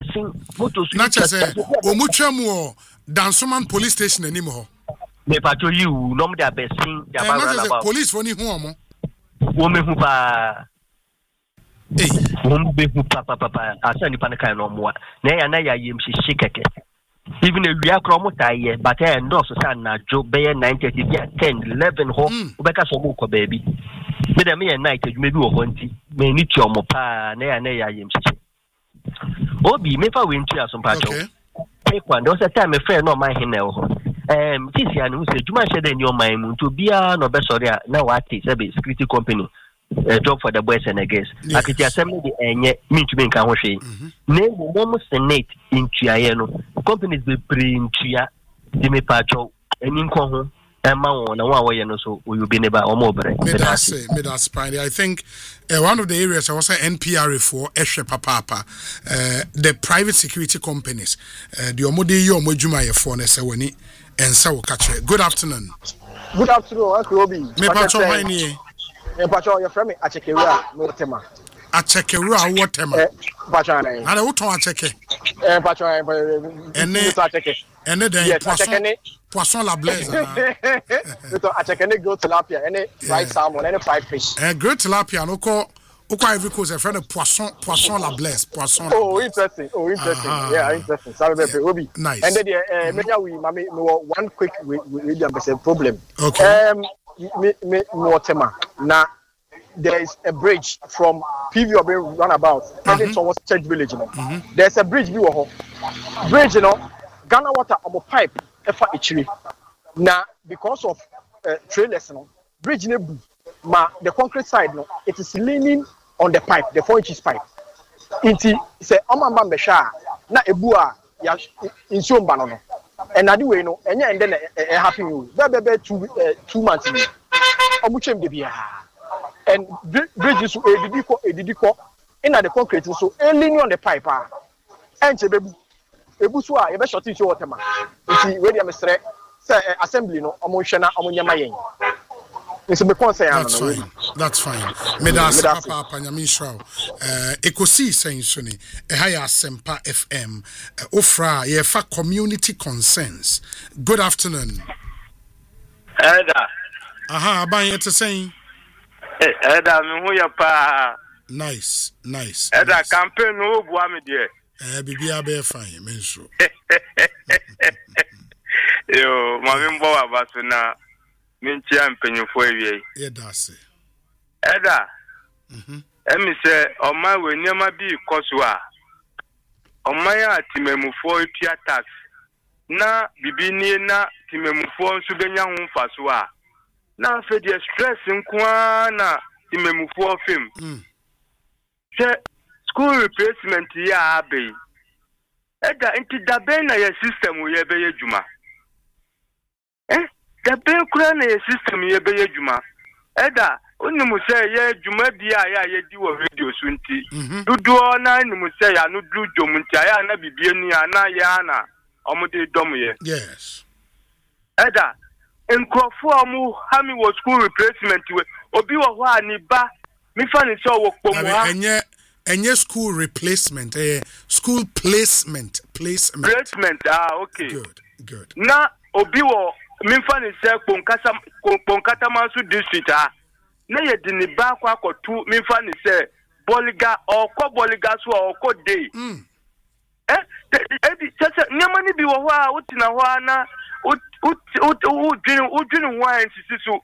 person photos na chese omutwam Dansoman police station animo me pato you nom dia person dia ba about police for ni hu omo wo me hu pa wo be hu papa asa ni pan kan no mo na ya yem hihye keke even a wia kro taye but I endorse say na jo be 9:30 bia 10 11 ho obeka so mo ko baby me dem ye night adwuma bi wo ho nti me ni ti omo pa na ya yem hihye obi me fa we ntu aso pa cho take one there was a time a friend no my hinel ho this year no say juma shede ni o my mu to bia no be sorry na wa take say security company job for the boys and girls akiti assembly the enye me to nka ho hwe na mo senate intuaye no companies be pre-intua di me pa cho eni nko ho ema won na wa ye no so you be neighbor o mo bre that's fine. I think one of the areas I was NPRA for ehwe papa the private security companies the omode yi omodwuma ye for na se wani ensa wo kache. Good afternoon Uncle Obi me pa cho hwan ni Pacho, your friend Achekewura Motema. Achekewura Wotema. Pacho na. Ana wo ton acheke. Pacho ene acheke. Ene den poisson la blaise. To acheke go tilapia, ene fried salmon, ene fried fish. Grilled tilapia no ko Ivory Coast a friend of poisson la blaise, poisson. Oh, interesting. Yeah, interesting. Sorry, Obi. Nice. And then maybe we one quick we problem. Okay. Me Motema. Now there is a bridge from PV runabout heading towards Church Village. There's a bridge bridge, Ghana water on pipe efa ichiri. Now because of trailers, bridge the concrete side it is leaning on the pipe, the 4 inches pipe. Inti say omamba mbesha na ebua ya insiomba no. And anyway, no, and then happy you. Bebe 2 months. Omuchem de bia. And bridges to a didiko in the concrete so leaning on the pipe. And chebebu. Ebusua, ebe short into water. It's ready a mestre assembly no omoshana omonyama yen. It's me concern. That's fine. Medas papa nyamisha. Ekosi sensoni ehaya Sempa FM ofra yefa community concerns. Good afternoon. Eda. Aha, aban yete saying. Eda me hu ya pa. Nice. Eda campaign no bua me de. Bibia be fine, menso. Yo, mami mbo abaso na minchia mpenyufo ewie. Yedase. Eda. Emi se oma we niema bi koso a. Oma ya timemufo etua tax. Na bibi ni na timemufo nso benya ho mfaso a. Na afa de stress nkoa na timemufo fem. Se school replacement ya abe. Eda inti dabe na ye system ye be ye juma. Dabe kura na ye system ye be ye juma. Eda onimu say ye juma bia ya ye di wo radio so nti dudu na nimu say ya no du jom nti ya na bibie ni ana ya na omode dom ye. Yes. Eda enkrofo omu hami wo school replacement we obi wo ho ani ba mi fa ni so wo kpomu ha enye school replacement school placement okay good na obi wo mi fa ni se Ponkata Mansu district na ye di ni ba kwa akotu mi fa ni se Boliga oko Boliga so oko day ebi tese nyama ni bi wo ho a utina ho na udwin wine sisisu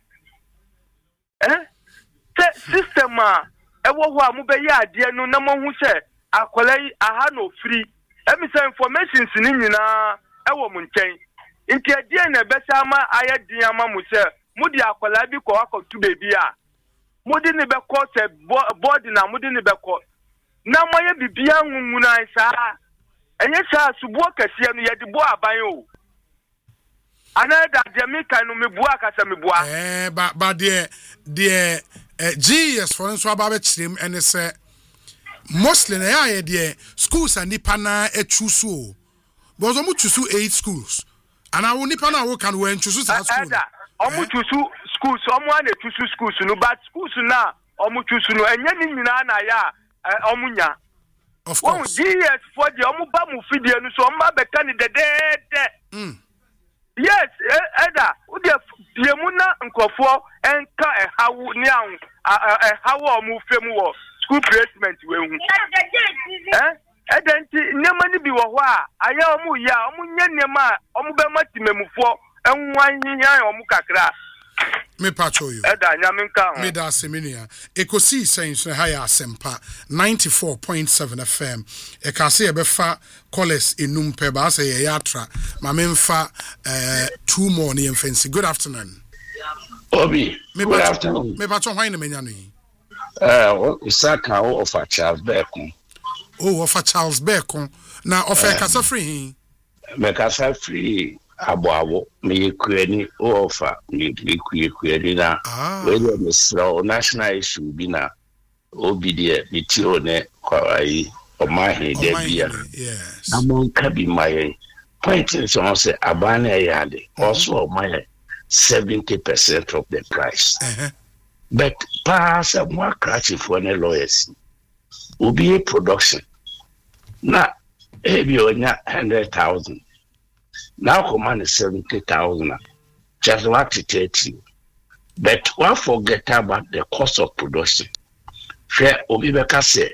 system ewo ho a mu be ya ade no na mo hu se akolai aha no free emi se information ni nyina ewo mu nchen nti ade na be sa ma ayedin ama mu se mu di akolai bi ko akotu bebi a mu di ni be ko se board na mu di ni be ko na mo ye bibia nwunwu na isa enye sa subuo kase no ye di bo aban o another Jamaica no me bua kasa me bua but the GS for instance about chim and say mostly na there schools and nipa na echusu but omu chusu 8 schools and I nipa na wo kan we chusu sa school omu chusu schools omu na chusu schools no but schools na omu chusu no enye ni nyina na ya omunya Of course. GS for the Omuba Mufidi and so Mabekani the dead. Yes, Eda, the Muna and Kofo and how now how move school placement. Edenti nyamani bi wo a aya omu ya omu nyanyama omu be matimemufo enwan hihan omu kakra me pacho you eda nyaminka me da seminia ekosi sense ha ya asempa 94.7 FM e ka se e be fa college enum pe ba se ye yatra ma me mfa 2 more ne fancy. Good afternoon Obi. Good afternoon. Me pacho hwan ne menya no yi Isaka of Charles Beckon. Oh, of Charles Beckon. Now, of a casa free. Mekasa free abo me kwani offer me kwani na we dey slow national issue bi na obi dey bitio ne kwai o mahi dey bia. Yes. Amon ka bi my point is on say abana yade also o my 70% of the price. But pass a more cratchy for the lawyers. Will be a production. Now, if you 100,000, now command is 70,000. Just what to take you. But what forget about the cost of production? Share Obibeka say,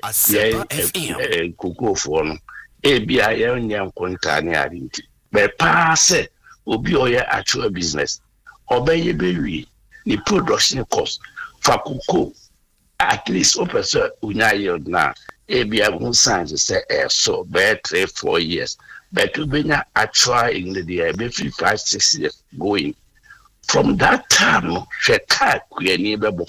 Kuku for no. ABI young Contani. But pass it will be your actual business. Obey baby, the production cost. Fakuko, at least opposite Unayo now. ABI won't sign to say so bad 3-4 years. But to be actual in the year, maybe 5-6 years going. From that time, she can't create neighborhood.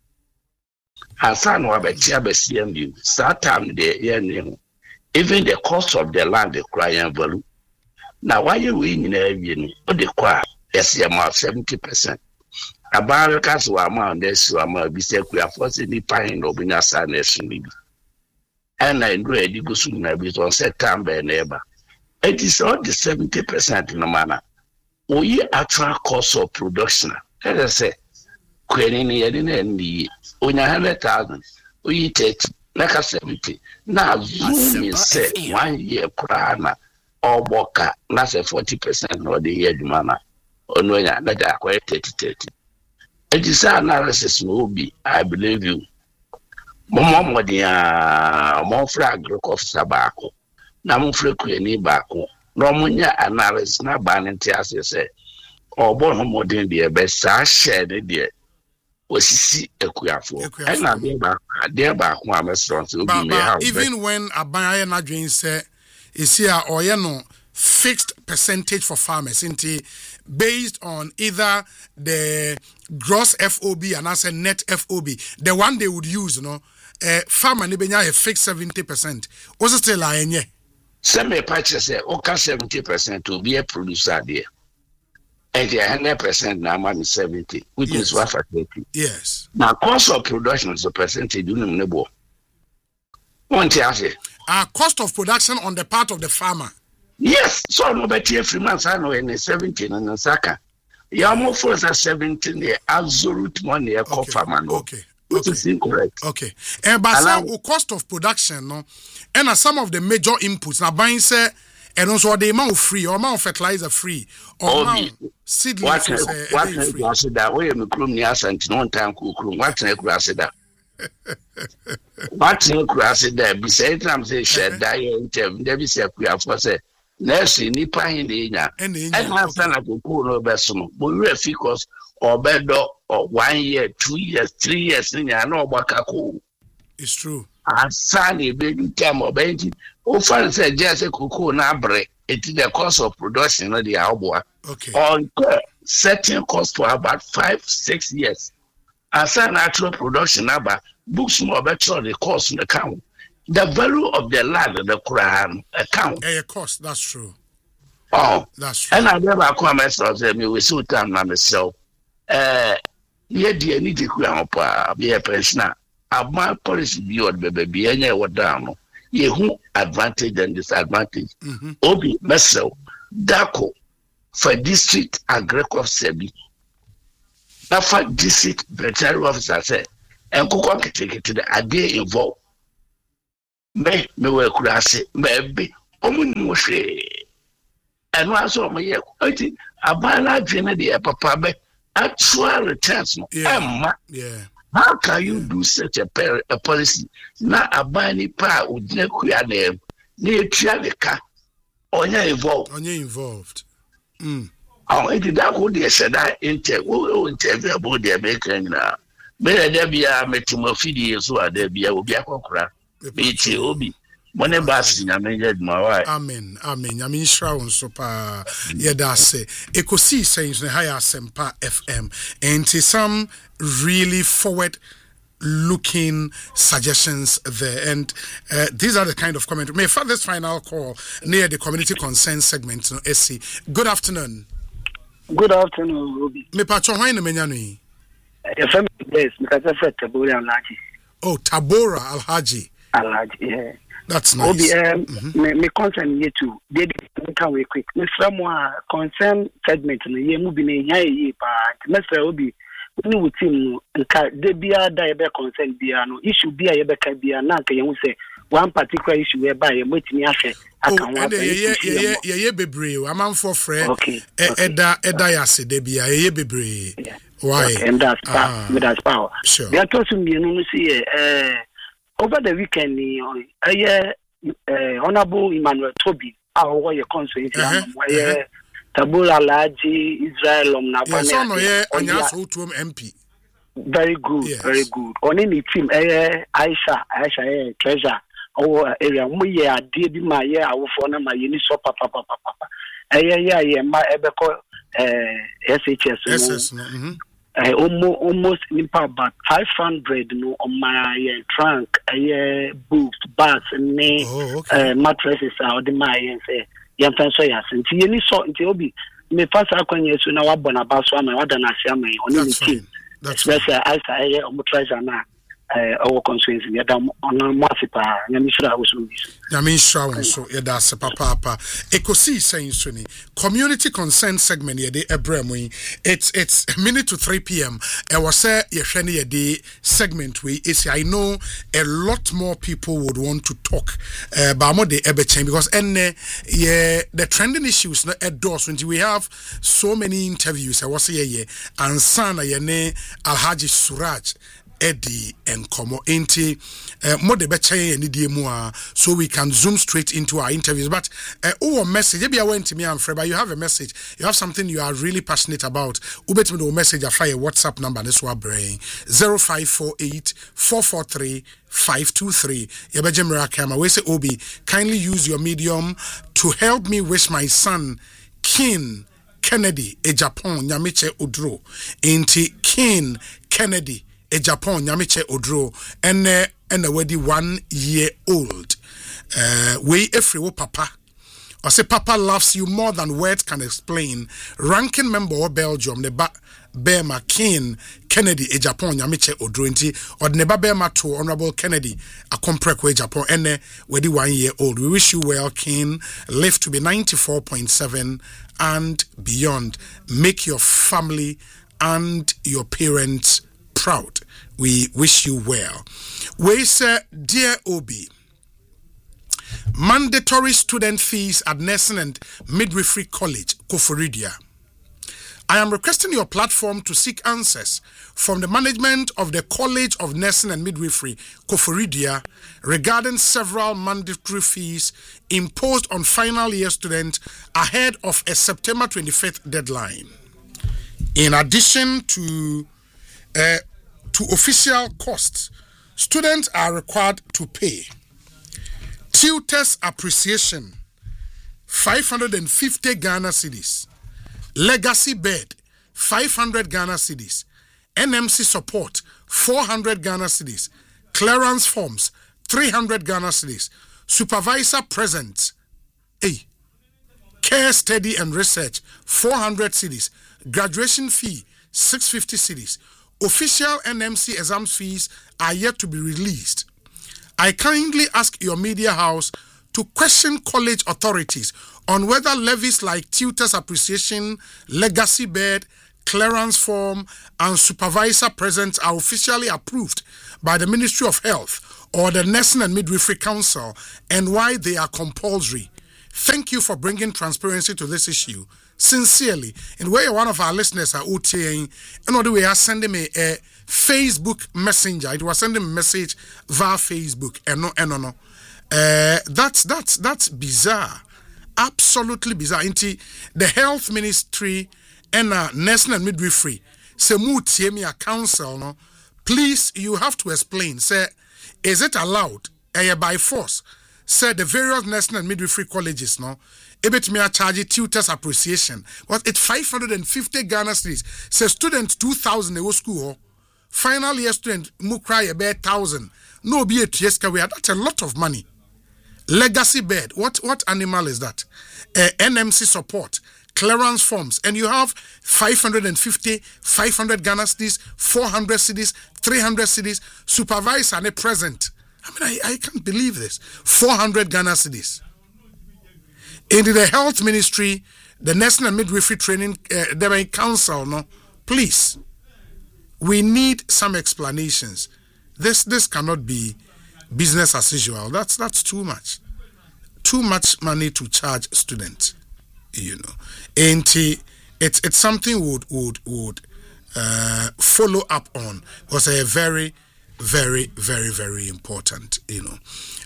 And son of a CMU, start time the year. Even the cost of the land, the crying value. Now, why you win in a what the choir? SMR 70%. Americans were among this summer, be said we are forcing the pine of Binasa Nation. And I know a go soon on set time by neighbor. It is all the 70% in a manner. We actual cost of production. As I say, Queen in the 100,000, we take like a 70. Now, zoom say 1 year prana or boka, that's a 40% of the year demand. Or no, that are quite 30. It is analysis will be, I believe you. Momo dia monfra agriculture baako. Na monfra kwani baako. No munya analysis na ba ne ntiase se. Obo no modern de be sa share de osisi ekuafo. E na de baako a mesron se obi me ha. Even when aban na dwen say isia oye no fixed percentage for farmers based on either the gross FOB and as a net FOB, the one they would use, farmer ni benya a fixed 70%. Also still ayenye. Some patches say okay 70% to be a producer there. And 100% now man 70, which is what I think. Yes. Now cost of production is a percentage you know. Cost of production on the part of the farmer. Yes, so no better 3 months I know in 17 and Saka. You are more for 17 the absolute money a farmer. Okay. Which is incorrect. Okay. But some cost of production, no, and some of the major inputs now buying say and also the amount free or amount fertilizer free or amount seedlings what I said that way me krum ni asante no time krum what na kura said that what na kura said that be say time say share that intem there be say kura for say nurse ni pan de nya and answer na ko no be so no bo we because obedo 1 year 2 years 3 years nya na ogbaka ko. It's true. Asani be time obenti o fan say just cocoa na bre it the cost of production no the aboa. Okay. On certain cost for about 5-6 years. Asani natural production about books more better the cost in the account. The value of the land the Quran account. Cost, that's true. Oh, that's true. And I never come as me we so time na myself. Ye die ni di kuan pa be a pensioner. About policy beyond baby any what down. Ye who advantage and disadvantage. Obi mesel dako for district agriculture sebi. Na for district veterinary officer say and go take it to the idea involved. me were kurase maybe omunwe and was on my abana jene de papa be actual returns no yeah. How can you do such a policy na abani pa udne kuya ne etua de ka onya involved oh it that who dey said that interview about the American na me there bia metimo fidie so there bia obi akokora me ti obi money bass nyame jedma why amen nyame nshira won so pa yeda se ekosi saying ne higher sempa fm and some really forward looking suggestions there, and these are the kind of comments. May for this final call near the community concern segment, SC. Good afternoon. Good afternoon, Ruby. Me patron why na menyano Your family place, because I said Tabora Alhaji. Oh, Tabora Alhaji. Yeah. That's nice. Obi, me concern you too. They can we quick. Me from concern segment no ye mu bi na nya ye pa. Mr. Obi, ni wutim nka de bia da ye be concern bia no issue bia ye be ka bia na nka ye hu say one particular issue we ba ye motimi ahwe aka ho ye bebre amanfo frɛ eda ya se de bia ye bebre why and that's power sure they are talking me no see over the weekend honorable Emmanuel Toby our your consul Tabula Alhaji Israel MP. Very good, yes. Very good. On any team, Aisha, treasure, our area, we are dear my year, our phone, my uniso, papa. My Ebeco, SHS, almost in about 500 on my trunk, books, bags, and mattresses out the my say. Yamfanso ya senti yeni so nti obi me fasa akwanye so na wabona baso ama wada na sia me oni ni team that's I say treasure na our constraints ya dam ona masipa nyami shira usu nyami shira so ya da se papa ekosi saying so ni community concern segment ye de ebremu it's minute to 3 p.m. I was say ye hwe ne ye de segment we is I know a lot more people would want to talk ba mo de ebechen because the trending issues na endorse when we have so many interviews I was say ye ansana ye ne Alhaji Suraj Eddie and Komo Enti Mode Beche and Nidiemua, so we can zoom straight into our interviews. But message, maybe I went to me and Freba, you have a message, you have something you are really passionate about. Ubet me the message, I fly a WhatsApp number, this was brain 0548 443 523. Yabajemra Kama, we say Obi, kindly use your medium to help me wish my son King Kennedy, a Japan, Nyamiche Udro, Enti King Kennedy. A Japan Nyamiche Odro and already 1 year old. We every papa. I say papa loves you more than words can explain. Ranking member of Belgium, the Bema King Kennedy, a Japan Nyamiche Odro or neba Bema to Honorable Kennedy, a comprekwe Japan and already 1 year old. We wish you well, King. Live to be 94.7 and beyond. Make your family and your parents proud. We wish you well. We say, dear Obi, mandatory student fees at Nursing and Midwifery College, Koforidua. I am requesting your platform to seek answers from the management of the College of Nursing and Midwifery, Koforidua, regarding several mandatory fees imposed on final year students ahead of a September 25th deadline. In addition to official costs, students are required to pay tutors appreciation 550 Ghana cedis, legacy bed 500 Ghana cedis, NMC support 400 Ghana cedis, clearance forms 300 Ghana cedis, supervisor present, care study and research 400 cedis, graduation fee 650 cedis. Official NMC exam fees are yet to be released. I kindly ask your media house to question college authorities on whether levies like tutors appreciation, legacy bed, clearance form, and supervisor presence are officially approved by the Ministry of Health or the Nursing and Midwifery Council and why they are compulsory. Thank you for bringing transparency to this issue. Sincerely, and where one of our listeners are OTAing, and the way are sending me a Facebook messenger. It was sending a message via Facebook. No. That's bizarre. Absolutely bizarre. Inti the health ministry and nursing and midwifery. Se mu tie me a council no. Please, you have to explain. Say, is it allowed? By force. Say the various nursing and midwifery colleges no. Ebet me a charge tutors appreciation. What it's 550 Ghana cedis. Say student 2,000 they go school. Final year student mu cry about 1,000. No be a TSK we that's a lot of money. Legacy bed. What animal is that? NMC support, clearance forms, and you have 550, 500 Ghana cedis, 400 cedis, 300 cedis. Supervisor and a present. I mean, I can't believe this. 400 Ghana cedis. In the health ministry, the Nursing and Midwifery Training Council, no, please, we need some explanations. This cannot be business as usual. That's too much. Too much money to charge students, you know. And it's something would follow up on because a very, very, very, very important, you know.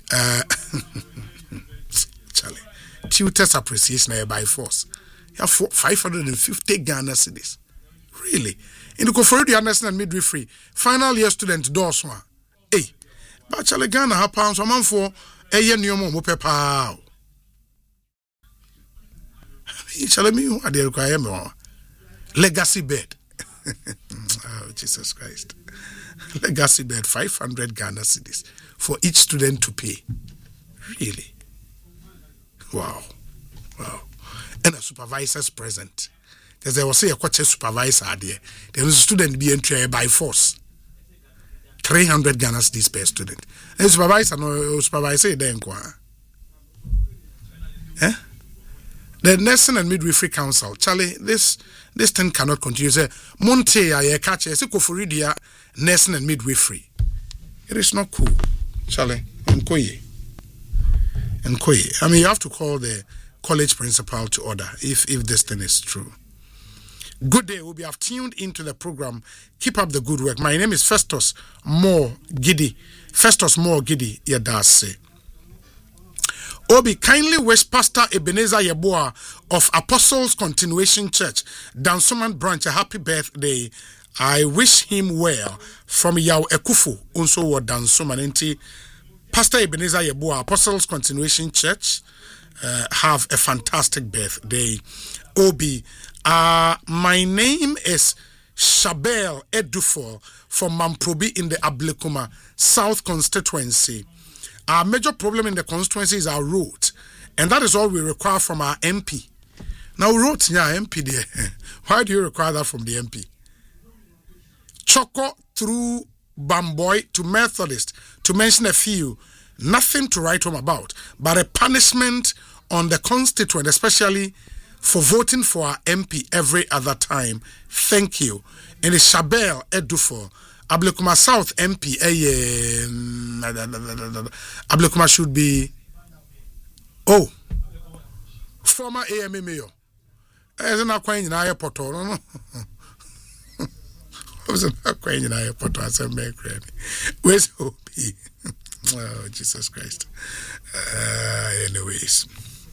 Charlie. Tutors appreciation by force. You have 550 Ghana cedis. Really? In the Koforidua Nursing and Midwifery, final year student doors one. Hey, but Charlie Ghana have pounds a month for a year new mo pepa. Charlie me what they require more. Legacy bed. Oh, Jesus Christ. Legacy bed, 500 Ghana cedis for each student to pay. Really? Wow. And a supervisor's present. Because there was a quarter supervisor there. There was a student being trained by force. 300 Ghana cedis per student. And supervisor then the Nursing and Midwifery Council. Charlie, this thing cannot continue. Say Monte I catch a Koforidua Nursing and Midwifery. It is not cool. Charlie, I mean, you have to call the college principal to order if this thing is true. Good day. We have tuned into the program. Keep up the good work. My name is Festus Moore Giddy. Yadase. Obi, kindly wish Pastor Ebenezer Yeboah of Apostles Continuation Church, Dansoman Branch, a happy birthday. I wish him well from Yao Ekufu, also what Dansoman. Pastor Ebenezer Yeboah, Apostles Continuation Church, have a fantastic birthday. Obi, my name is Shabel Edufo from Mamprobi in the Ablekuma South constituency. Our major problem in the constituency is our road, and that is all we require from our MP. Now, roads, yeah, MP there. Why do you require that from the MP? Choco through Bamboy to Methodist, to mention a few, nothing to write home about, but a punishment on the constituent, especially for voting for our MP every other time. Thank you. And it's Shabel Edufo. Ablekuma South MP. Ablekuma should be former AMA mayor. Isn't that quite in our portal? No. Wasn't that quite in our portal? Where's OP? Oh, Jesus Christ. Anyways.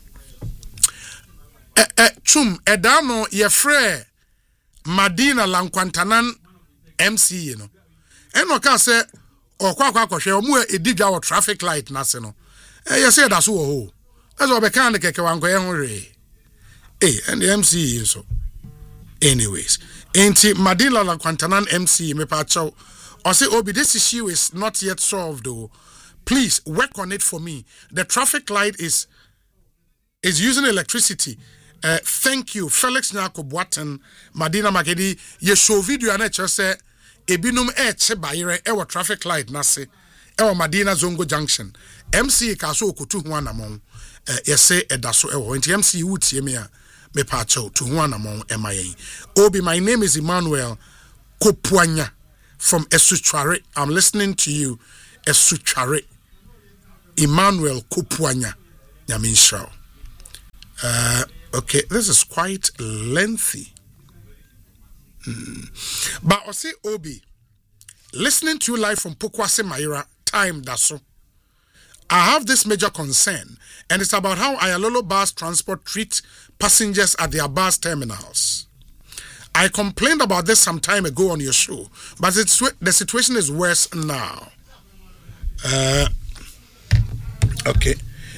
Chum Edano Yefre Madina Lankwantanan MC, you know. And no can say or kwa share mu ediga or traffic light na se no. You say that's wo. That's what mechanic ke wan ko ehore. And the MC so. Anyways, enti Madina Lankwantanan MC me pa chow. Or say Obi, this issue is not yet solved though. Please work on it for me. The traffic light is using electricity. Thank you, Felix Jacob Watton, Madina Makedi. Ye show video and just say ebinum bayire ewa traffic light nase ewa Madina Zongo Junction. MC kaso okutu ho anamon. Yese edaso ewo. Enti MC wutie me a me pa cho to ho anamon emayen. Obi, my name is Emmanuel Kopuanya from Esuchware. I'm listening to you, Esuchware. Emmanuel Kopuanya Nyaminshao. Okay, this is quite lengthy. But I say Obi, listening to you live from Pokwase Maira, time Daso. I have this major concern, and it's about how Ayalolo Bus Transport treats passengers at their bus terminals. I complained about this some time ago on your show, but the situation is worse now. Okay.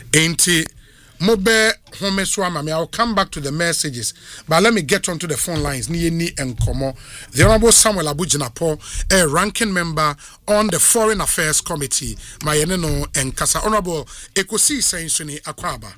Mobe home swama. I'll come back to the messages, but let me get onto the phone lines. Ni and Komo. The Honorable Samuel Abujinapo, a ranking member on the Foreign Affairs Committee, Mayeneno and Kasa. Honorable Ekosi Sainsuni Akwaba.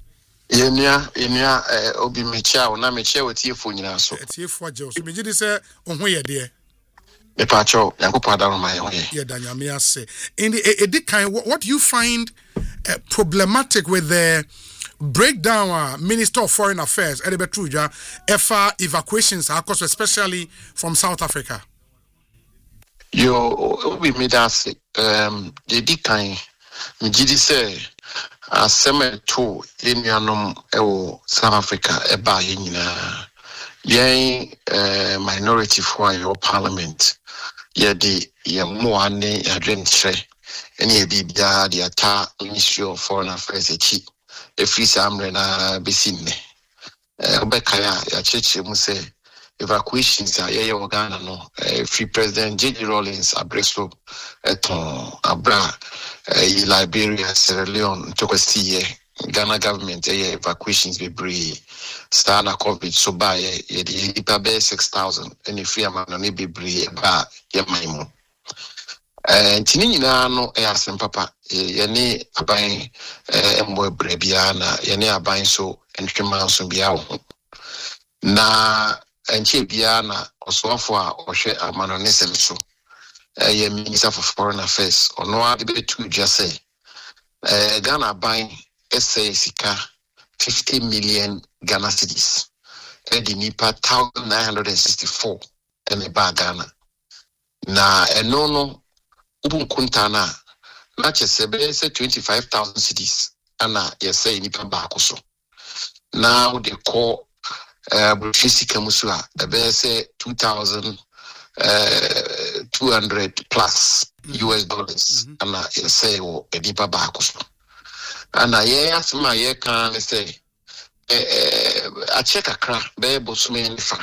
Yenya obi mecha na mecha wetiefo nyina so. Etiefo je so megidi se ohun ye de. Me pacho Yankopon adaru ma ye ho ye. Ye danyame ase. In the kind what do you find problematic with the breakdown Minister of Foreign Affairs Edebetruja efa evacuations across especially from South Africa? Yo obi me da se the kind megidi se aseme to enuanom ewo South Africa eba ye nyina yen minority for your parliament ye de ye mo ane adwentre ene bibia de ata Ministry of Foreign Affairs echi efri samre na besinne obekaya ya cheche mu se evacuations a ye Uganda no free President J.D. Rawlings abreso eton abra Liberia, Sierra Leone, Tokwesiye, Ghana government evacuations be brave. Start a COVID so by ye be 6,000 and if you man be brave ba ye maimu. Tini nyina no asem papa ye ne aban embo brebia na ye ne aban so entwema so bia wo. Na enche bia na osofo a ohwe amano ne sem so. Minister for Foreign Affairs or no other to just say Ghana buying SA Sika 50 million Ghana cedis. The Nipa 1,964 and a bar Ghana. Na no Ubun Kuntana not just say 25,000 cedis. Anna yes say Nipa Bakoso. Now they call Bushisi Musua the say 2,200 plus US dollars and I say a deeper backwards. And I ask my can say I check a crack baby fa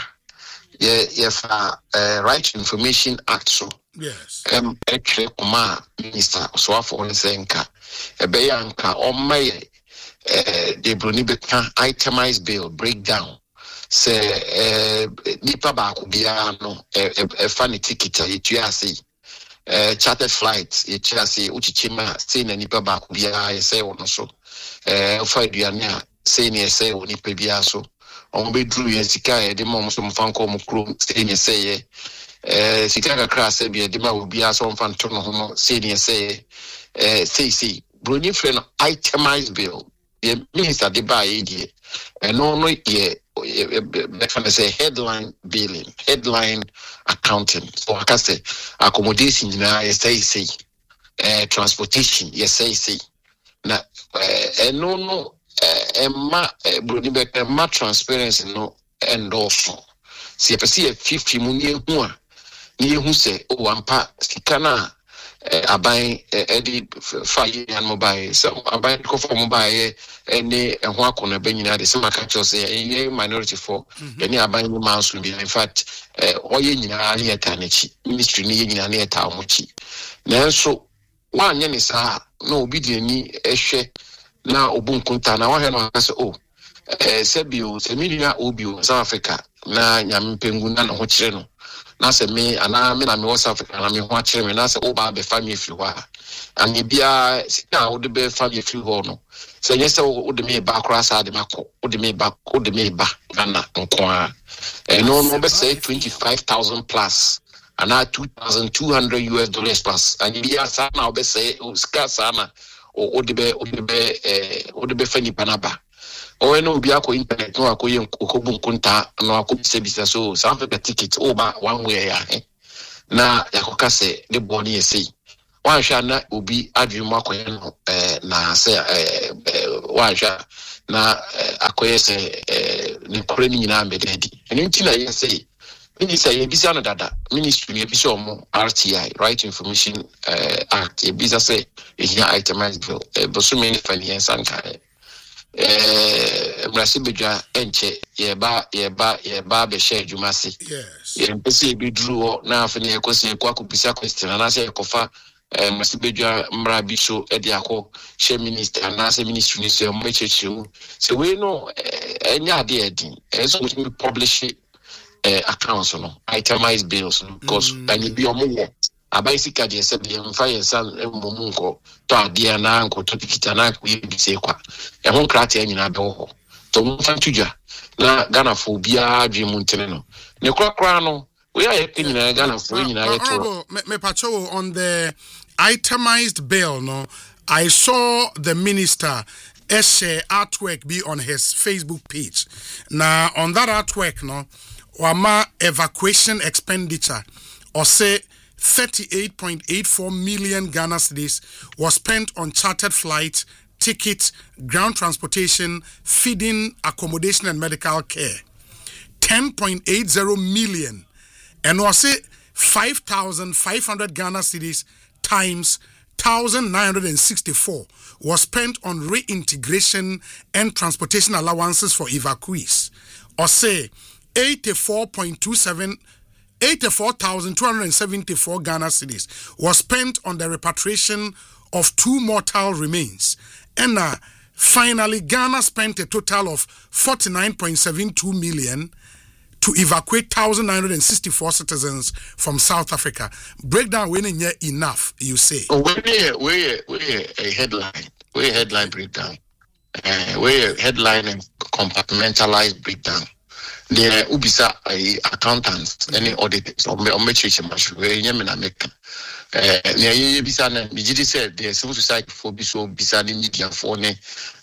Right Information Act so yes actually Minister so for Senka a bayanka on my de Brunibeka itemized bill breakdown. Say nipa ba ko bia no funny ticket you see charter flights you see uchichima say na nipa ba ko bia say wono so fa aduane a say ne say woni pa bia so on be dru ye sika e de mom so mfanko mo krom say ne say sika kakra say bia de ma wo bia so mfanto no ho say ne say say broni friend itemized bill the minister de ba ye and no ye say headline billing, headline accounting. So I can say accommodation, say transportation, say. Now, no, ma transparency no, and also see, if I see a 50 million near who say, oh, I'm sikana. I buy Eddie Fire and mobile, so I buy coffee mobile any and one corner Benina, the summer catchers say a minority for any I buy no mouse will be in fact all in near Tanichi, ministry near near Tamuchi. Now, so one yen is no obedient a share now Obun Kuntana, one has oh, Sebio, Semilia Obio, South Africa, na Yam Penguna, no Cheno. Na se me ana me na me West Africa na me ho akere me na se oba be family free ho ani bia sika wo de be family free ho no se nyese wo de me ba kra sa de makọ wo de me ba na nko a no be say 25,000 plus ana 2,200 US dollars plus ani bia sa na wo be say o sika sa na o de be fani panaba. Oh, no, be ako internet, no, ako yung ukubong kunta, no, ako bisa so, some of the tickets over one way, na, yako kase, the body say, One shana ubi adwuma akoye no na se one sha na akoye se ne kore ni nyina mbededi. Eno nti na ye say Minister yebisa no dada ministry yebisa omo RTI Right Information Act yebisa say ehia itemized bill boso me finance anka mrasi bedwa enche yeba be share adwuma se yes yempese bi duru na afene ekosi ekwa question na say ekofa mrasi bedwa mra bi so e dia ko share minister na say ministry ni say mo chechiu so we no enya ade edin so we publish accounts no itemized bills no because and be omo abaisika de se be mfa yensa momu nko to ade na nko to tikita na ko bi se kwa e ho krate anyina be ho to mfa tudwa na Ghana fo bia dwe mu ntene no ne kwakra no we are anyina Ghana fo anyina yeto me pacho on the itemized bill no I saw the minister share artwork be on his Facebook page. Now on that artwork no Wama evacuation expenditure or say 38.84 million Ghana cedis was spent on chartered flights, tickets, ground transportation, feeding, accommodation and medical care. 10.80 million and was say 5,500 Ghana cedis times 1,964 was spent on reintegration and transportation allowances for evacuees. Or say 84,274 Ghana cedis was spent on the repatriation of 2 mortal remains. And finally, Ghana spent a total of 49.72 million to evacuate 1,964 citizens from South Africa. Breakdown when enough, you say? We a headline. We a headline breakdown. We a headline and compartmentalized breakdown. The ubisa accountants any auditors or metrics we nyamena make ne bisa na bigidi said the civil society for biso bisa ni media for ne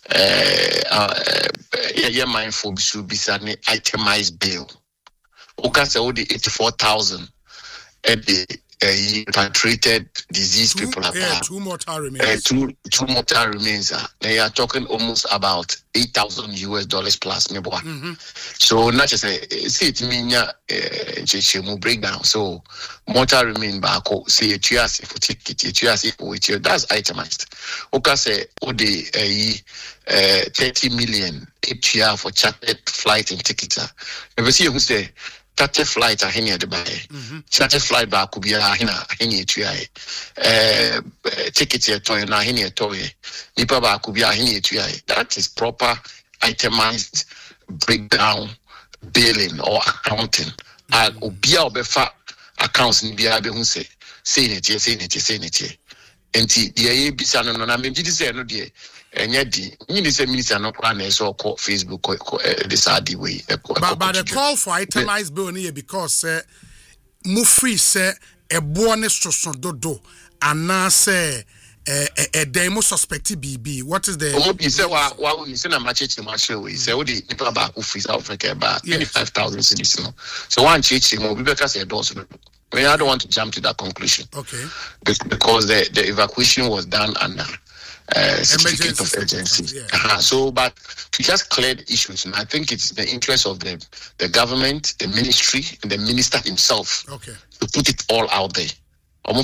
mindful biso bisa ni itemized bill oka say all the 84,000 at the repatriated diseased people are 2 mortal remains. Two mortal remains. They are talking almost about $8,000 plus. So not just see it mean breakdown. So mortal remain back. See it for ticket. That's itemized. Okay, say the 30 million HR for chartered flight and tickets. Never see who say. Chartered flight ahenia de bae. Chartered flight ba kubia ahenia tuae. Ticket to na ahenia toye. Nipa ba kubia ahenia tuae. That is proper itemized breakdown billing or accounting. Obia obefa accounts ni bia be hu say netie. Enti de bisa no na me gidi say no de enya di nyini say minister no kwa na so call Facebook this adi way but the call for itemized bill here because mu free say ebo ne soso dodo ana say demo suspect BB what is the you say wa you say na machechi masho we say we the people back who free South Africa about 25,000 cedis no so one chechi mo be because say does I don't want to jump to that conclusion. Okay. Because the evacuation was done under certificate of urgency. Yeah. So, but to just clear the issues, and I think it's the interest of the government, the ministry, and the minister himself to put it all out there. You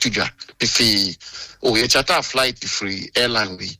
charter flight free airline we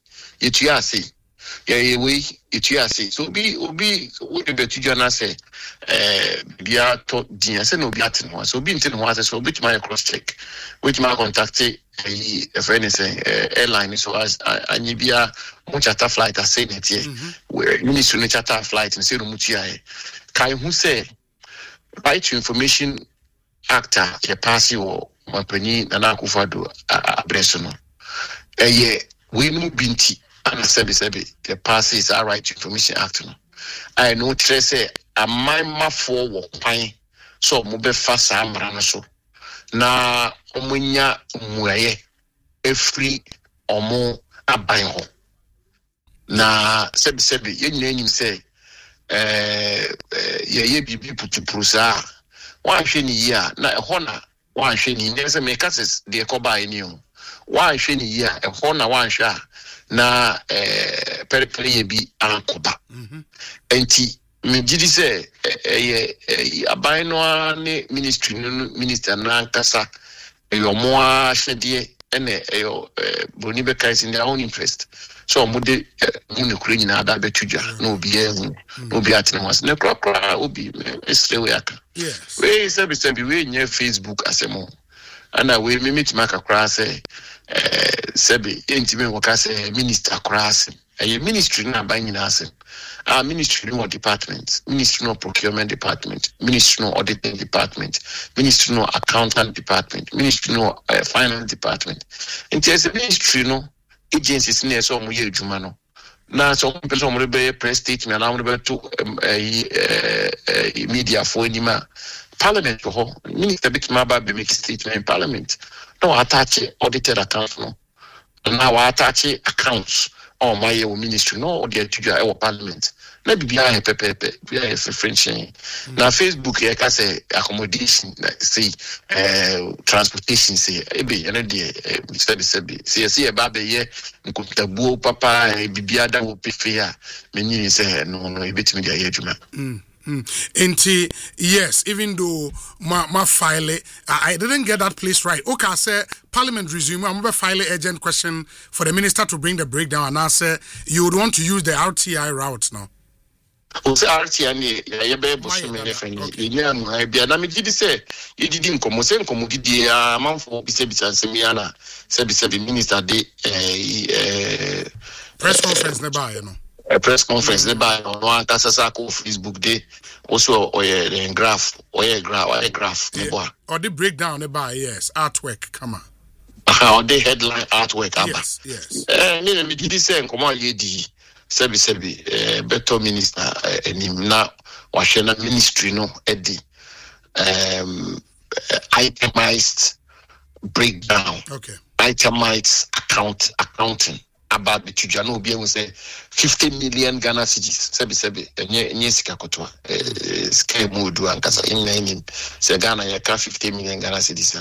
so be what the Tujana say bia to dia say no bia tin so be intin ho so which my cross check which my contact if anything airline so as anyi bia mo charter flight as say net here where ministry no charter flight and say no mutia kai hu say Right to Information Act a pass or Mampani Nana Akufo-Addo abreso no we no binti and the pass is our Right to Information Act no I know say a my for pine so mube fast amra so na omunya muaye efri omo aban ho na sebi yenyanyim say ye bibi putupuru sa wan hwe ni ya na ho na wan hwe ni nse me kases de ko ba eni o one shwe ni ya na one shwa na periperi ye bi ankoba enti mejidi se aban no ne ministry no minister na nkasa mo ahwede ene boni be kai in their own interest so mo de mo kure nyina da betudwa na obi ehu na obi atene was na kra obi esrewe aka yes we se we nya Facebook asemo ana we meet maka kra se sebi entime waka se minister kra se ministry na ban nyina asem ministry no department, ministry no procurement department, ministry no auditing department, ministry no accountant department, ministry no finance department. And there's a ministry no agencies near some year jumano. Now some person will be press statement and I'm about to media for anima parliament for minister bit maba be make statement in parliament. No attach audited accounts no. Now attach accounts. Oh my ministry no or the to our parliament na bibia pepepe bibia French na Facebook e ka say accommodation say transportation say ebe ene de say ba be ye nkotabuo papa bibia da wo pefia meni say no ebetimi dia ye adwuma Enti yes, even though my file I didn't get that place right. Okay, I say Parliament resume. I'm gonna file an urgent question for the minister to bring the breakdown, and I say you would want to use the RTI route now. Also, RTI ni ya be bosu me defend. You know, I be na me did say you didn't come. Say come did manfo bi se ansemiana. Say minister de press conference nearby, you know. A press conference nearby on one Tasasako Facebook day also or graph or graph or the breakdown nearby, yes, artwork come on. Or the headline artwork yes. Me did say come on lady sebi better minister and na washena ministry no edi itemized breakdown. Okay. Itemized accounting. About the Tujano be able to say 50 million Ghana cedis. Sebi enye sika kotwa scale mudu ankasa in se Ghana yaka 50 million Ghana cedis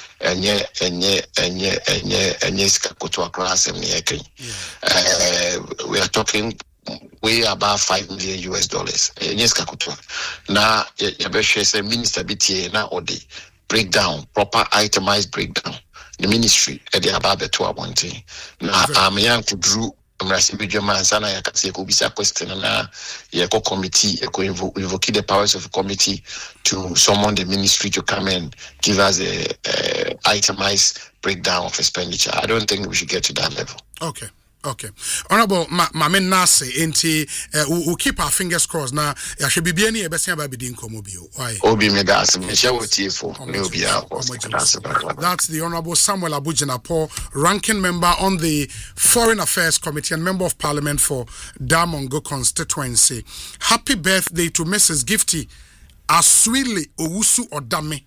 enye sika kotwa class em yake. We are talking way above $5 million US. Enye sika kotwa na yabeshe say minister BTA na odi breakdown, proper itemized breakdown. The ministry at the above the 2 now I'm young to drew Mrasibijama and Sana Yakasi Kubisa question and Yako committee invoke the powers of the committee to summon the ministry to come and give us a itemized breakdown of expenditure. I don't think we should get to that level. Okay. Honorable Mame Nase enti we keep our fingers crossed now. Ya should be any ebesia ba bidin komobio. Why? Obi me gas me share with you for That's the Honorable Samuel Abujinapo, ranking member on the Foreign Affairs Committee and member of Parliament for Damongo constituency. Happy birthday to Mrs. Gifty Aswili Owusu Odame.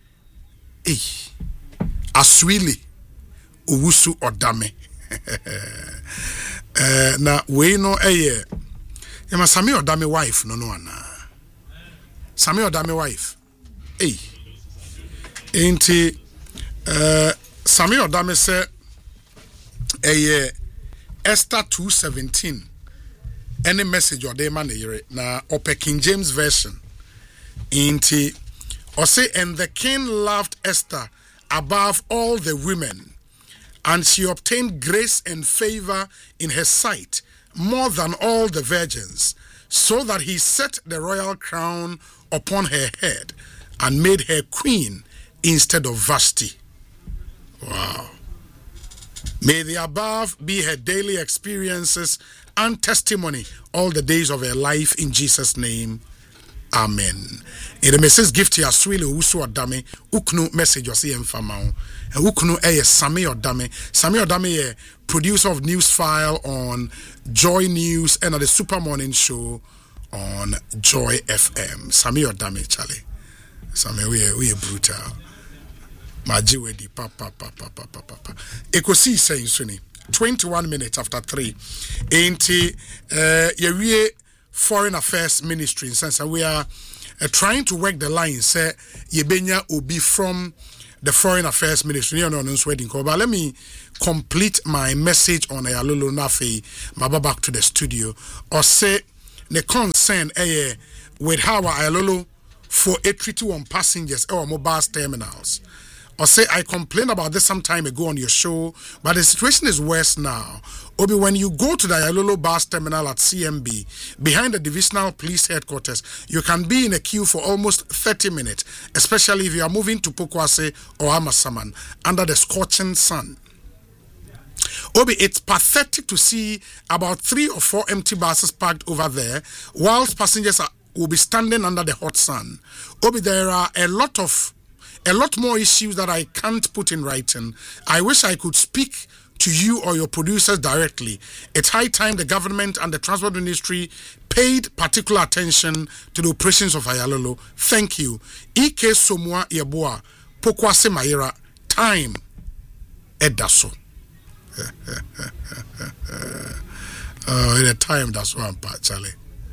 Aswili Owusu Odame. Na we no yama Sami Odame wife no ana Sami Odame wife enti Sami Odame se Esther 2:17 any message or man na Ope King James version enti or say and the king loved Esther above all the women, and she obtained grace and favor in his sight more than all the virgins, so that he set the royal crown upon her head and made her queen instead of Vashti. Wow. May the above be her daily experiences and testimony all the days of her life, in Jesus' name. Amen. In the message gift here, Swile Usu Odame, Uknu message or see Mfamao. Uknu Sami Odame. Sami Odame, producer of News File on Joy News and at the Super Morning Show on Joy FM. Sami Odame, Charlie. Sami, we are brutal. Maji wedi papa. Ekosi saying Suni. 21 minutes after 3. Ain't ye Foreign Affairs Ministry in sense we are trying to work the line say yebenya obi from the Foreign Affairs Ministry. But let me complete my message on Ayalolo Nafi. Maba back to the studio. Or say the concern with how Ayalolo for 831 passengers or mobile terminals. Or say I complained about this some time ago on your show, but the situation is worse now. Obi, when you go to the Ayalolo bus terminal at CMB, behind the divisional police headquarters, you can be in a queue for almost 30 minutes, especially if you are moving to Pokwase or Amasaman under the scorching sun. Obi, it's pathetic to see about 3 or 4 empty buses parked over there, whilst passengers will be standing under the hot sun. Obi, there are a lot more issues that I can't put in writing. I wish I could speak to you or your producers directly. It's high time the government and the transport ministry paid particular attention to the operations of Ayalolo. Thank you. Ike Somwa Yeboa, Pokwase Mayera, time Edaso. The time that's one part, Charlie.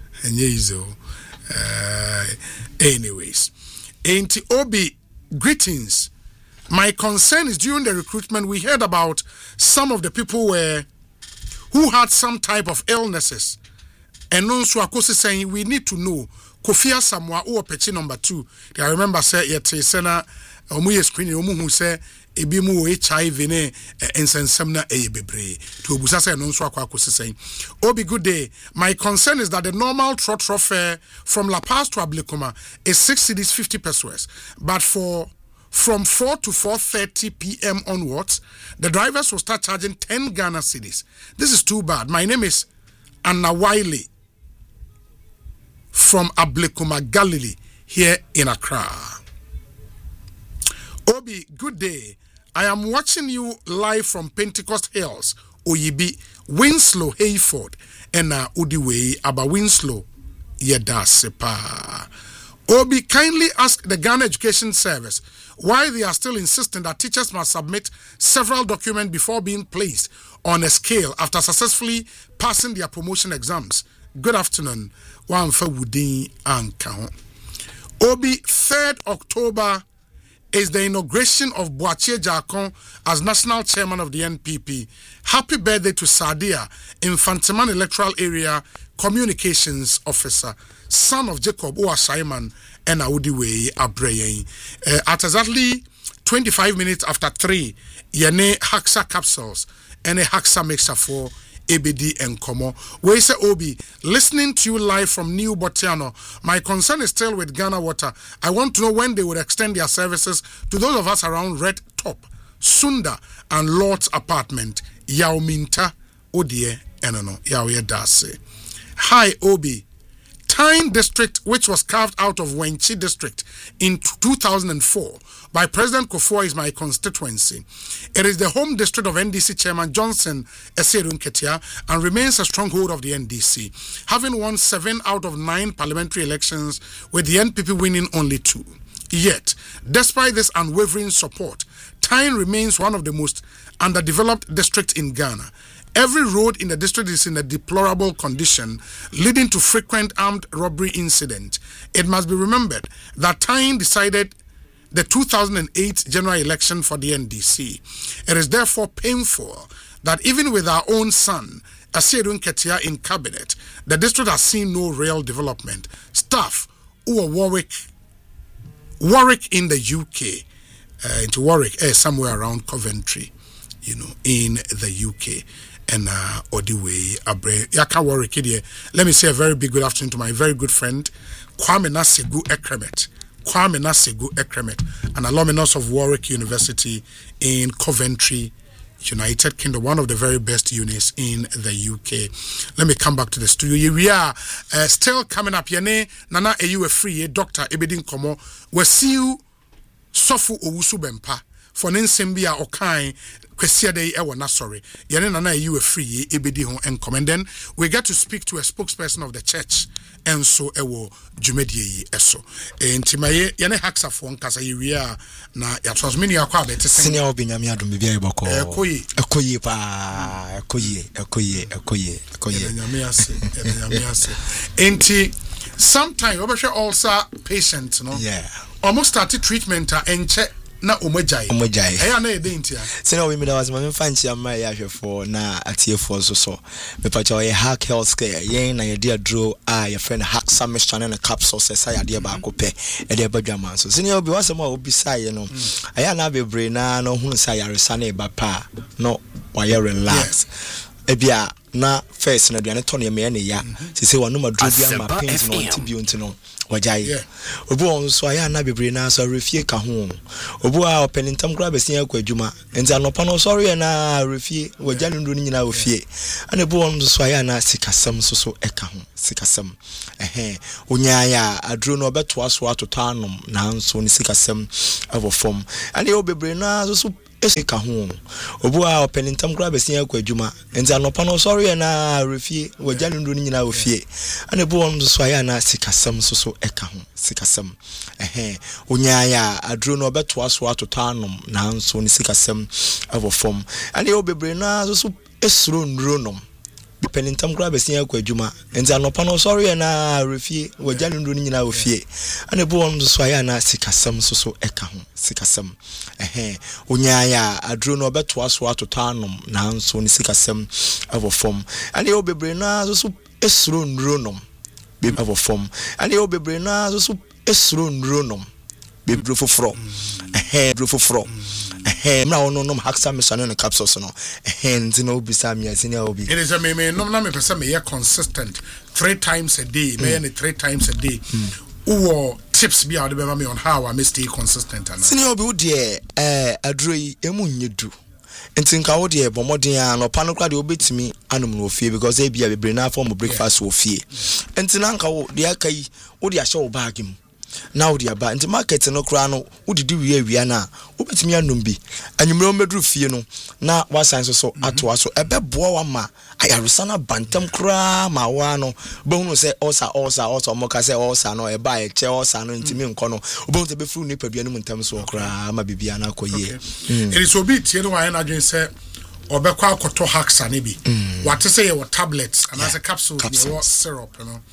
Anyways, ain't Obi. Greetings. My concern is during the recruitment, we heard about some of the people who had some type of illnesses. And also, Akosi saying we need to know. Kofi Asamoah or Pechi number 2. I remember say yet Sena Omuye screening who say ebi mu HIV ne ensensemna bebre to obusa say no nso akwa Akosi saying Obi good day. My concern is that the normal trot fare from La Paz to Ablekuma is 6 cedis 50 pesos, but from 4 to 4:30 p.m. onwards, the drivers will start charging 10 Ghana cedis. This is too bad. My name is Anna Wiley from Ablekuma, Galilee, here in Accra. Obi, good day. I am watching you live from Pentecost Hills, Oyibi, Winslow, Hayford, and Udiway, Aba Winslow, Yedasepa. Obi, kindly ask the Ghana Education Service why they are still insisting that teachers must submit several documents before being placed on a scale after successfully passing their promotion exams. Good afternoon. Wamfa Wudin Anka. Obi, 3rd October is the inauguration of Boachie Jakon as national chairman of the NPP. Happy birthday to Sadia, Infantiman Electoral Area Communications Officer, son of Jacob Oasaiman and Audiway Abreyen. At exactly 25 minutes after 3, Yane Haxa capsules and a Haxa mixer for ABD and Komo. We say Obi, listening to you live from New Botiano. My concern is still with Ghana Water. I want to know when they would extend their services to those of us around Red Top, Sunda, and Lord's apartment. Yao Minta, Odie, Enono, Yao Dase. Hi, Obi. Tyne district, which was carved out of Wenchi district in 2004 by President Kufuor, is my constituency. It is the home district of NDC Chairman Johnson Esierun Ketia and remains a stronghold of the NDC, having won 7 out of 9 parliamentary elections, with the NPP winning only 2. Yet, despite this unwavering support, Tyne remains one of the most underdeveloped districts in Ghana. Every road in the district is in a deplorable condition, leading to frequent armed robbery incidents. It must be remembered that Tyne decided the 2008 general election for the NDC. It is therefore painful that even with our own son, Esierun Ketia, in cabinet, the district has seen no real development. Staff who are Warwick in the UK, into Warwick, somewhere around Coventry, in the UK. And Odiway Abre Yaka Warwick here. Let me say a very big good afternoon to my very good friend Kwame Nasegu Ekremet, an alumnus of Warwick University in Coventry, United Kingdom, one of the very best unis in the UK. Let me come back to the studio. We are still coming up. Yane Nana Eyu Free Dr. Ebedin Komo. We see you Sofu Owusu Bempa for Nensembia Okai. Sorry, you were free, and then we get to speak to a spokesperson of the church, and so Jumedi eso. And Timaye Yane Haxa phone Casa Uria na ya transmini ya kwa bete senior Binyamia do Mibia Boko. Ekoye Enti sometimes also patient, no? Yeah. Almost started treatment and check na omajai eya na ede ntia sina we me da was me fanchi amra ya hwefo na atiefo so me pa cha ye hack healthcare yen na ye dia draw your friend hack summit channel and capsule say ya dia ba ko pe e dia badwaman so sina obi wasema obi sai no eya na bebre na no hu sai yaresa na e ba pa no wa ye relax ebia na first na duane to ne me ne ya se wanu madru bia ma paint no antibio ntino wajai obu on so aya na bebre na so refie ka ho obu a openintam kura besia akwadwuma enti anopa no sorry na refie wajani ndo ni nyina ofie ana obu on so aya na sikasam so eka ho sikasam onya ya adro no obeto aso atotanom na nso ni sikasam avo form ana obebre na so eka ho obu a openintam kura besia akwadwuma enti anopa no sorry na refie wajani ndo ni nyina ofie ana obu on so aya na sikasam so eka ho sikasam onya ya adro no obeto aso atotanom na nso ni sikasam avo form ana obebre na so esuro ndro nom penintam kura besia akwadwuma enti anopa no sorry na refie wajani ndo ni nyina ofie ana obu on so aya na sikasam so eka ho sikasam onya ya adro no obeto aso atotanom na nso ni sikasam avo form ana obebre na so esuro ndro nom avo form ana obebre na so esuro ndro nom bebro foforo bro foforo mra ono nom haksa mesano ne capsules no nti no bisa me asini obi it is a me no na me pesa me ye consistent 3 times a day me 3 times a day uwo tips be out be me on how I stay consistent and sini obi wo de adroi emu nyedu nti nka wo de bomodin a no pa no kra de obetimi anum no ofie because e bia bebre na form breakfast ofie nti na nka wo de akai wo de ahye wo bag mu now dia ba nti market no kra no udidi wiya na obetimi anum bi anyumre o medru fie no na wasan so ato aso ebeboa wa ma ayaresa na bantam kra ma wa no bohunu se osa moka se osa no eba eche osa no ntimi nko no obohunu se befru ni padua no ntam so kra ma bibia na akoye it is obi tie no wa na dwen se obekwa akoto hacks ane bi what say your tablets and as a capsule your syrup you know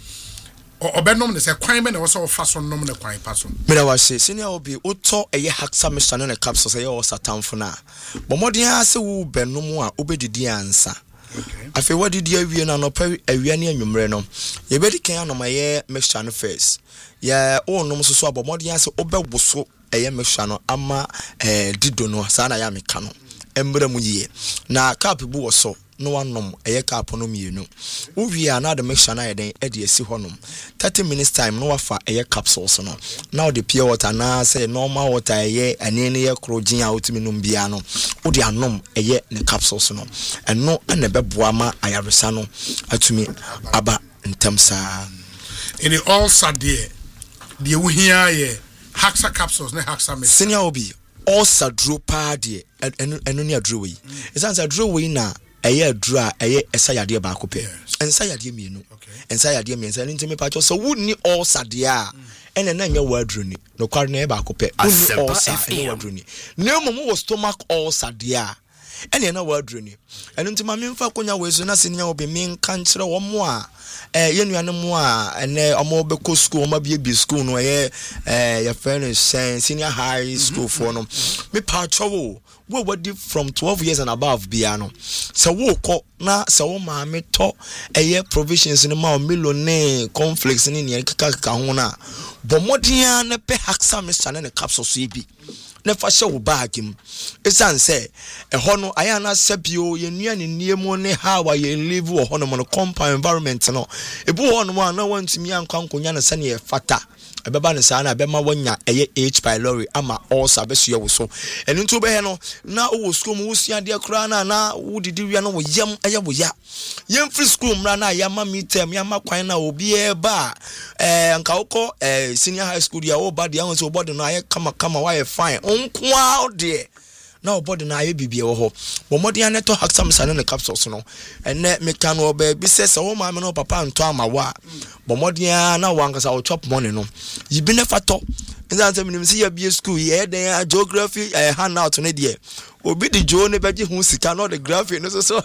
obenom ne se kwan be na wo so faso nom ne kwan paso mera wa se senior obi uto eye haksa mechano ne capsule say o satamfo na bomodin ase wo benom a obedidi ansa afi wadidi awie na no pa awia ne anwumre no ye bedi kan anoma ye mechano first ya onom so abomodin ase obewuso eye mechano ama dido no sa na ya meka no embre mu yiye na cap bu wo so no wanom eye cap no mienu uwie na the mixture na yeden e de esi honom 30 minutes time no wafa eye capsules no now the pure water na say normal water eye anene ye krogin a otimi no bia no wo de anom eye ne capsules no eno na beboa ma ayaresa no atumi aba ntamsa in the all sadie de wo hia ye haxa capsules ne haxa me senior obi all sadro pa de eno ne adro wi esansa adro wi na eye adro a eye esayade ba ko pe ensayade mienu ensayade miensa ntimi pa cho so wonni all sade a ene na nya wa adro ni no kware na e ba ko pe wonni all sade wa adro ni na mo stomach all sade a ene na wa adro ni eno ntimi ma mfa konya wezo na senia obi min kan kire wo mo a yenuane mo a ene omo be ko school omo be school no your friend senior high school for no me pa chowo we wadi from 12 years and above biano so wo ko na so wo ma me to provisions ni ma o millionaire conflicts ni ne kaka ho na bomodian na pe haksa me chane ne capsules bi na fa hye wo bag mu esan se ho no aya na sabio ye nuane niemu ne ha wa ye live wo ho no mo compound environment no ebu ho no ma na wantumi ankankonya na sane ye fata ebeba ne sa na bema wonya eye H pylori ama also abesuye wo so enu nto be he no na wo school mu wusia de kra na wudidi wia no wo yam eye wo ya yem free school mra na ya ma meetem ya ma kwan na obi e ba nka woko senior high school ya wo ba de ahun so body no aye kama wa fine onkwa ode na obody na aye bibie wo ho bomodian neto haksam sane ne capsules no ene meka no oba bi se wo ma me no papa nto amawa bomodian na wankasa wo chop money no yibi ne fato nzanse minim si ya bie school ye den geography hand out ne de obi di jo ne beji hu sika no the graphy no so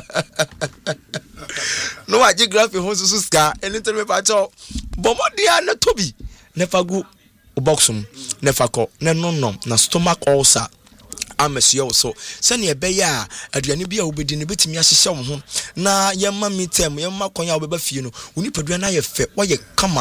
no wa geography hu so sika ene tell me pa cho bomodian na tobi ne fagu boxum na fako na nonom na stomach ulcer amesia so sɛne ɛbɛyɛ a aduane bi a wobɛdi ne betimi ahyehyɛ wo ho na yɛma metem yɛma kwan a wobɛba fie no woni padua na yɛ fɛ wɔyɛ kama